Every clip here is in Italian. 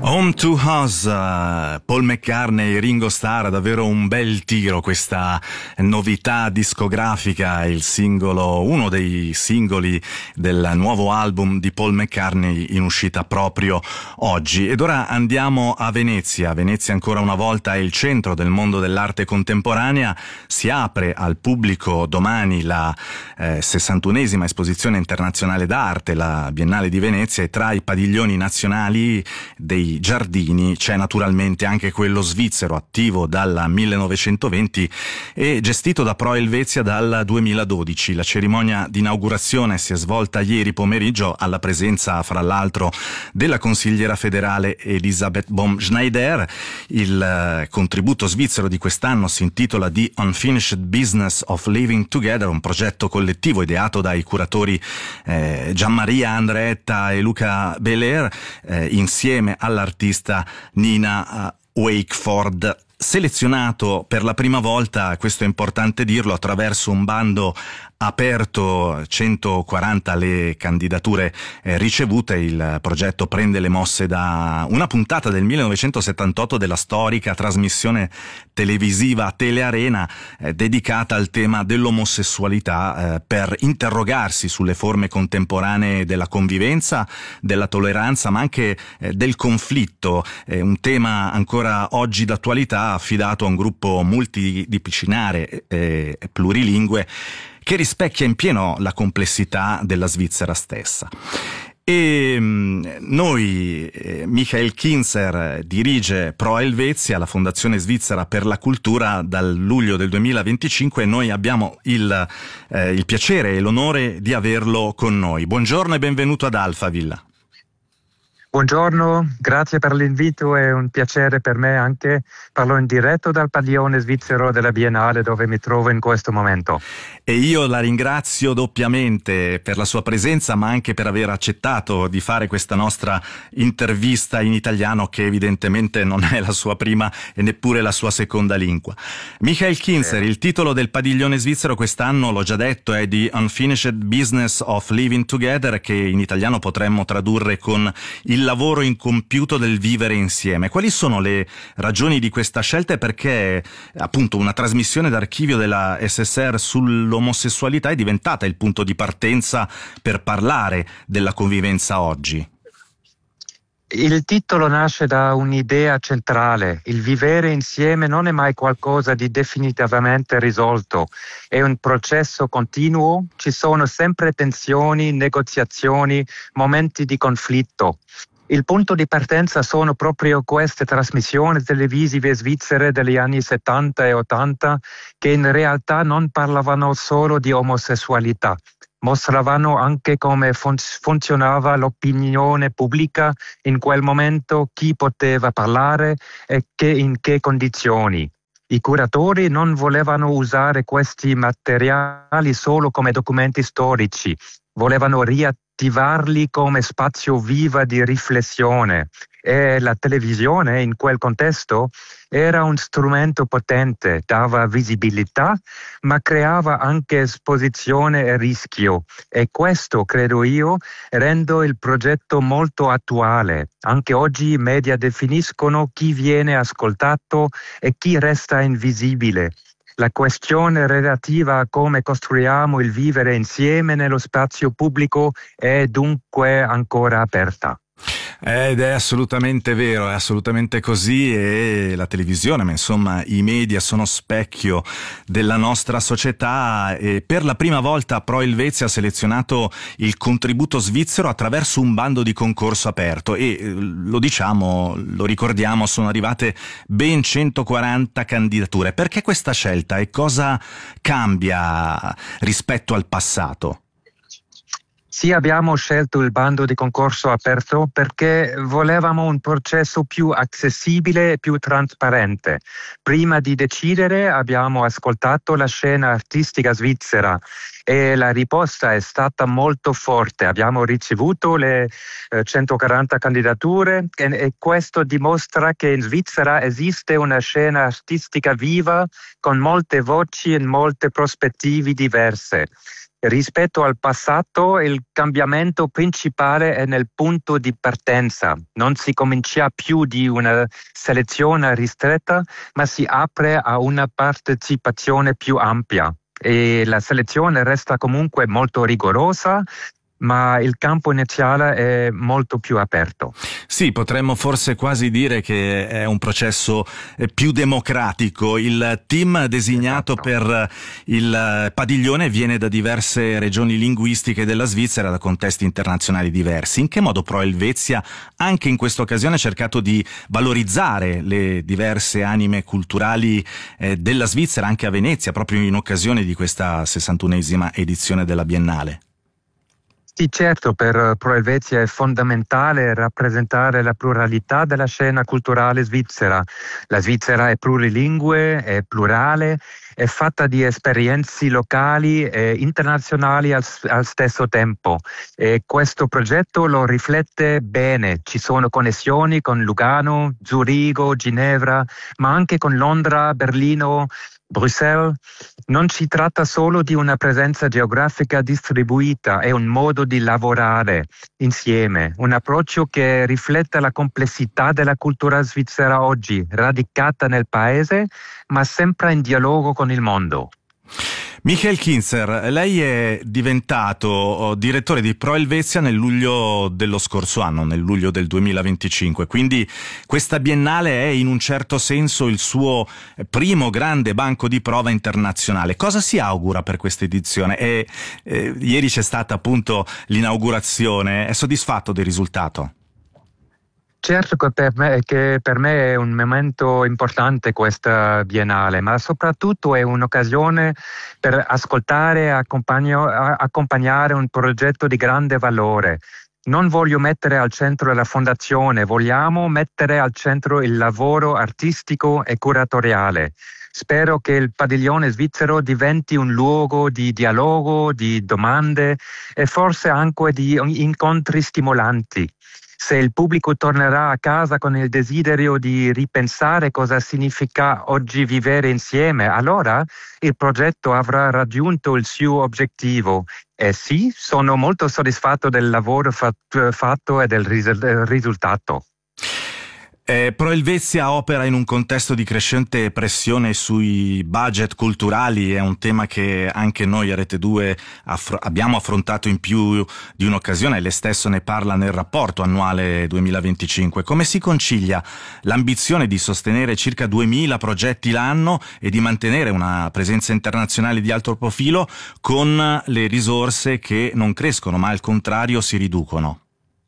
Home to Us, Paul McCartney, Ringo Starr, davvero un bel tiro questa novità discografica, il singolo, uno dei singoli del nuovo album di Paul McCartney in uscita proprio oggi. Ed ora andiamo a Venezia. Venezia ancora una volta è il centro del mondo dell'arte contemporanea. Si apre al pubblico domani la 61esima esposizione internazionale d'arte, la Biennale di Venezia, e tra i padiglioni nazionali dei giardini c'è naturalmente anche quello svizzero, attivo dal 1920 e gestito da Pro Helvetia dal 2012. La cerimonia di inaugurazione si è svolta ieri pomeriggio alla presenza, fra l'altro, della consigliera federale Elisabeth Baum-Schneider. Il contributo svizzero di quest'anno si intitola The Unfinished Business of Living Together, un progetto collettivo ideato dai curatori Gianmaria Andreetta e Luca Belair insieme all'artista Nina Wakeford, selezionato per la prima volta, questo è importante dirlo, attraverso un bando aperto, 140 le candidature ricevute. Il progetto prende le mosse da una puntata del 1978 della storica trasmissione televisiva Telearena dedicata al tema dell'omosessualità, per interrogarsi sulle forme contemporanee della convivenza, della tolleranza, ma anche del conflitto, un tema ancora oggi d'attualità, affidato a un gruppo multidisciplinare e plurilingue che rispecchia in pieno la complessità della Svizzera stessa. E noi, Michael Kinzer dirige Pro Helvetia, la Fondazione Svizzera per la Cultura, dal luglio del 2025, e noi abbiamo il piacere e l'onore di averlo con noi. Buongiorno e benvenuto ad Alphaville. Buongiorno, grazie per l'invito, è un piacere per me anche. Parlo in diretto dal padiglione svizzero della Biennale dove mi trovo in questo momento. E io la ringrazio doppiamente per la sua presenza, ma anche per aver accettato di fare questa nostra intervista in italiano, che evidentemente non è la sua prima e neppure la sua seconda lingua. Michael Kinzer, il titolo del padiglione svizzero quest'anno, l'ho già detto, è The Unfinished Business of Living Together, che in italiano potremmo tradurre con il lavoro incompiuto del vivere insieme. Quali sono le ragioni di questa scelta e perché appunto una trasmissione d'archivio della SSR sull'omosessualità è diventata il punto di partenza per parlare della convivenza oggi? Il titolo nasce da un'idea centrale: il vivere insieme non è mai qualcosa di definitivamente risolto, è un processo continuo, ci sono sempre tensioni, negoziazioni, momenti di conflitto. Il punto di partenza sono proprio queste trasmissioni televisive svizzere degli anni 70 e 80 che in realtà non parlavano solo di omosessualità, mostravano anche come funzionava l'opinione pubblica in quel momento, chi poteva parlare e in che condizioni. I curatori non volevano usare questi materiali solo come documenti storici, volevano riattivarli come spazio vivo di riflessione, e la televisione in quel contesto era un strumento potente, dava visibilità ma creava anche esposizione e rischio, e questo, credo io, rende il progetto molto attuale. Anche oggi i media definiscono chi viene ascoltato e chi resta invisibile. La questione relativa a come costruiamo il vivere insieme nello spazio pubblico è dunque ancora aperta. Ed è assolutamente vero, è assolutamente così, e la televisione, ma insomma i media sono specchio della nostra società, e per la prima volta Pro Helvetia ha selezionato il contributo svizzero attraverso un bando di concorso aperto e lo diciamo, lo ricordiamo, sono arrivate ben 140 candidature. Perché questa scelta e cosa cambia rispetto al passato? Sì, abbiamo scelto il bando di concorso aperto perché volevamo un processo più accessibile e più trasparente. Prima di decidere abbiamo ascoltato la scena artistica svizzera e la risposta è stata molto forte. Abbiamo ricevuto le 140 candidature e questo dimostra che in Svizzera esiste una scena artistica viva con molte voci e molte prospettive diverse. Rispetto al passato, il cambiamento principale è nel punto di partenza. Non si comincia più di una selezione ristretta, ma si apre a una partecipazione più ampia. E la selezione resta comunque molto rigorosa, ma il campo iniziale è molto più aperto. Sì, potremmo forse quasi dire che è un processo più democratico. Il team designato per il padiglione viene da diverse regioni linguistiche della Svizzera, da contesti internazionali diversi. In che modo Pro Helvetia anche in questa occasione ha cercato di valorizzare le diverse anime culturali della Svizzera, anche a Venezia, proprio in occasione di questa 61esima edizione della Biennale? Sì, certo, per Pro Helvetia è fondamentale rappresentare la pluralità della scena culturale svizzera. La Svizzera è plurilingue, è plurale, è fatta di esperienze locali e internazionali al stesso tempo. E questo progetto lo riflette bene. Ci sono connessioni con Lugano, Zurigo, Ginevra, ma anche con Londra, Berlino, Bruxelles. Non si tratta solo di una presenza geografica distribuita, è un modo di lavorare insieme, un approccio che riflette la complessità della cultura svizzera oggi, radicata nel paese, ma sempre in dialogo con il mondo. Michael Kinzer, lei è diventato direttore di Pro Helvetia nel luglio dello scorso anno, nel luglio del 2025, quindi questa biennale è in un certo senso il suo primo grande banco di prova internazionale. Cosa si augura per questa edizione? Ieri c'è stata appunto l'inaugurazione, è soddisfatto del risultato? Certo che per me è un momento importante questa biennale, ma soprattutto è un'occasione per ascoltare e accompagnare un progetto di grande valore. Non voglio mettere al centro la fondazione, vogliamo mettere al centro il lavoro artistico e curatoriale. Spero che il padiglione svizzero diventi un luogo di dialogo, di domande e forse anche di incontri stimolanti. Se il pubblico tornerà a casa con il desiderio di ripensare cosa significa oggi vivere insieme, allora il progetto avrà raggiunto il suo obiettivo. E sì, sono molto soddisfatto del lavoro fatto e del risultato. Pro Helvetia opera in un contesto di crescente pressione sui budget culturali, è un tema che anche noi a Rete 2 abbiamo affrontato in più di un'occasione, lei stesso ne parla nel rapporto annuale 2025. Come si concilia l'ambizione di sostenere circa 2000 progetti l'anno e di mantenere una presenza internazionale di alto profilo con le risorse che non crescono ma al contrario si riducono?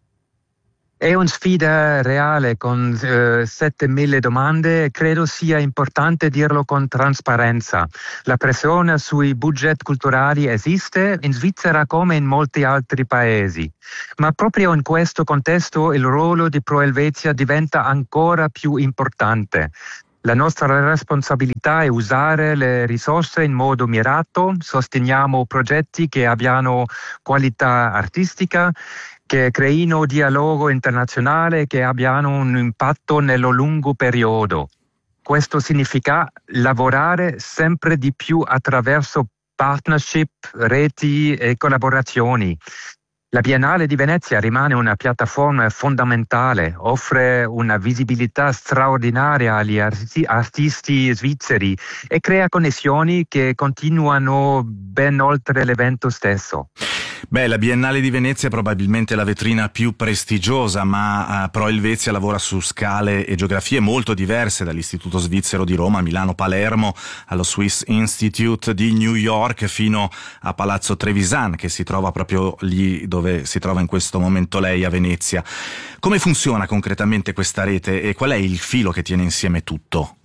È una sfida reale con 7.000 domande e credo sia importante dirlo con trasparenza. La pressione sui budget culturali esiste in Svizzera come in molti altri paesi, ma proprio in questo contesto il ruolo di Pro Helvetia diventa ancora più importante. La nostra responsabilità è usare le risorse in modo mirato, sosteniamo progetti che abbiano qualità artistica, che creino dialogo internazionale e che abbiano un impatto nello lungo periodo. Questo significa lavorare sempre di più attraverso partnership, reti e collaborazioni. La Biennale di Venezia rimane una piattaforma fondamentale, offre una visibilità straordinaria agli artisti svizzeri e crea connessioni che continuano ben oltre l'evento stesso. Beh, la Biennale di Venezia è probabilmente la vetrina più prestigiosa, ma Pro Helvetia lavora su scale e geografie molto diverse, dall'Istituto Svizzero di Roma, Milano, Palermo, allo Swiss Institute di New York fino a Palazzo Trevisan, che si trova proprio lì dove si trova in questo momento lei, a Venezia. Come funziona concretamente questa rete e qual è il filo che tiene insieme tutto?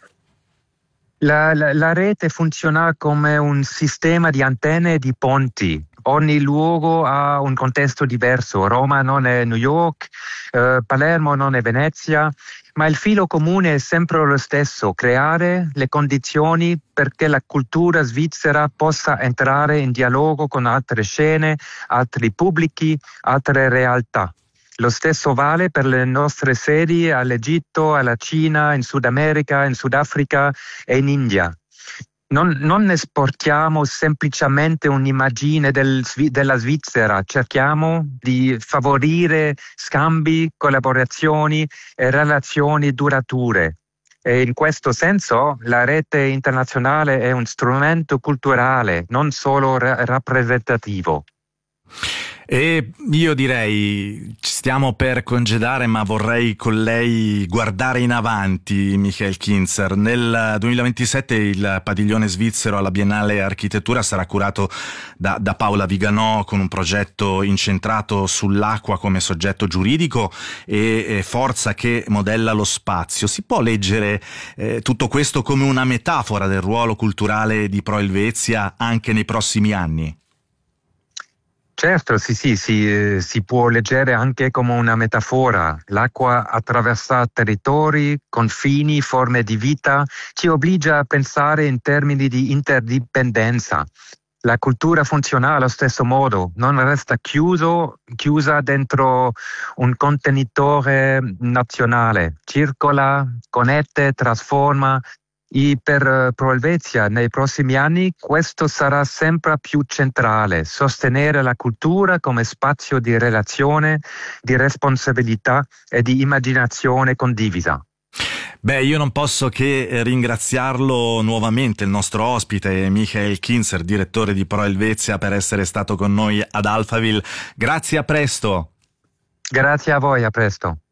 La rete funziona come un sistema di antenne e di ponti. Ogni luogo ha un contesto diverso. Roma non è New York, Palermo non è Venezia, ma il filo comune è sempre lo stesso: creare le condizioni perché la cultura svizzera possa entrare in dialogo con altre scene, altri pubblici, altre realtà. Lo stesso vale per le nostre sedi all'Egitto, alla Cina, in Sud America, in Sudafrica e in India. Non esportiamo semplicemente un'immagine della Svizzera, cerchiamo di favorire scambi, collaborazioni e relazioni durature. E in questo senso la rete internazionale è un strumento culturale, non solo rappresentativo. E io direi, ci stiamo per congedare, ma vorrei con lei guardare in avanti, Michael Kinzer. Nel 2027 il padiglione svizzero alla Biennale Architettura sarà curato da Paola Viganò, con un progetto incentrato sull'acqua come soggetto giuridico e forza che modella lo spazio. Si può leggere tutto questo come una metafora del ruolo culturale di Pro Helvetia anche nei prossimi anni? Certo, sì, si può leggere anche come una metafora. L'acqua attraversa territori, confini, forme di vita, ci obbliga a pensare in termini di interdipendenza. La cultura funziona allo stesso modo, non resta chiusa dentro un contenitore nazionale, circola, connette, trasforma. E per Pro Helvetia nei prossimi anni questo sarà sempre più centrale, sostenere la cultura come spazio di relazione, di responsabilità e di immaginazione condivisa. Beh, io non posso che ringraziarlo nuovamente, il nostro ospite Michael Kinzer, direttore di Pro Helvetia, per essere stato con noi ad Alphaville. Grazie, a presto. Grazie a voi, a presto.